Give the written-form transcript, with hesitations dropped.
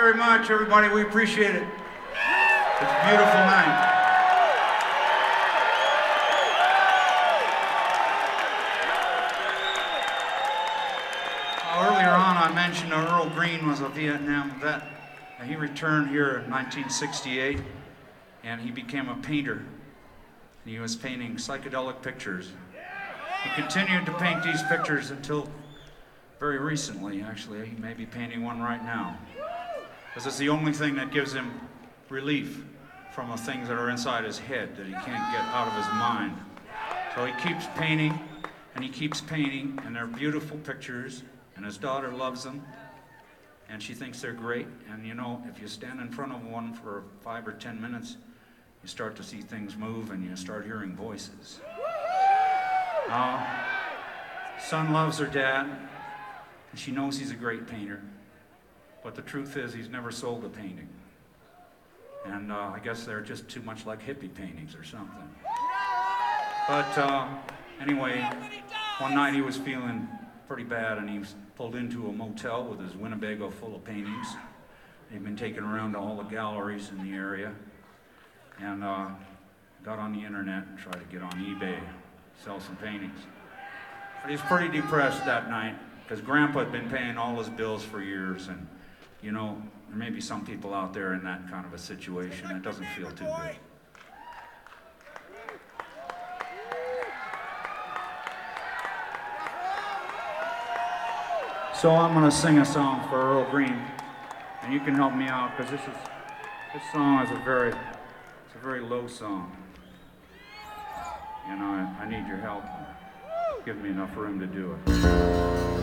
very much, everybody. We appreciate it. It's a beautiful night. Earlier on, I mentioned Earl Green was a Vietnam vet. He returned here in 1968, and he became a painter. He was painting psychedelic pictures. He continued to paint these pictures until very recently, actually. He may be painting one right now. Because it's the only thing that gives him relief from the things that are inside his head that he can't get out of his mind. So he keeps painting, and he keeps painting, and they're beautiful pictures, and his daughter loves them, and she thinks they're great. And you know, if you stand in front of one for 5 or 10 minutes, you start to see things move, and you start hearing voices. Son loves her dad, and she knows he's a great painter. But the truth is, he's never sold a painting. And I guess they're just too much like hippie paintings or something. But anyway, one night he was feeling pretty bad, and he was pulled into a motel with his Winnebago full of paintings. He'd been taken around to all the galleries in the area, and got on the internet and tried to get on eBay, sell some paintings. But he was pretty depressed that night, because Grandpa had been paying all his bills for years, and you know, there may be some people out there in that kind of a situation. It doesn't feel too good. So I'm going to sing a song for Earl Green, and you can help me out, because this song is a very low song. And I need your help. Give me enough room to do it.